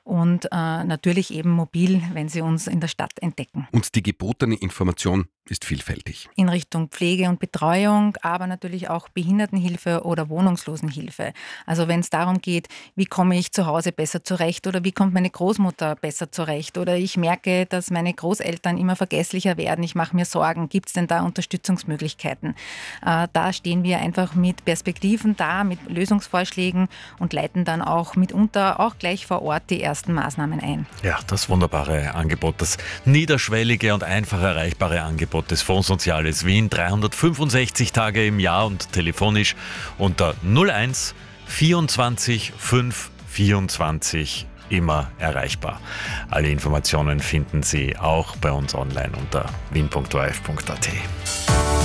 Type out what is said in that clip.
und natürlich eben mobil, wenn sie uns in der Stadt entdecken. Und die gebotene Information ist vielfältig. In Richtung Pflege und Betreuung, aber natürlich auch Behindertenhilfe oder Wohnungslosenhilfe. Also wenn es darum geht, wie komme ich zu Hause besser zurecht oder wie kommt meine Großmutter besser zurecht oder ich merke, dass meine Großeltern immer vergesslicher werden, ich mache mir Sorgen, gibt es denn da Unterstützungsmöglichkeiten? Da stehen wir einfach mit Perspektiven da, mit Lösungsvorschlägen und leiten dann auch mitunter auch gleich vor Ort die ersten Maßnahmen ein. Ja, das wunderbare Angebot, das niederschwellige und einfach erreichbare Angebot des Fonds Soziales Wien, 365 Tage im Jahr und telefonisch unter 01 24 5 24 immer erreichbar. Alle Informationen finden Sie auch bei uns online unter wien.orf.at.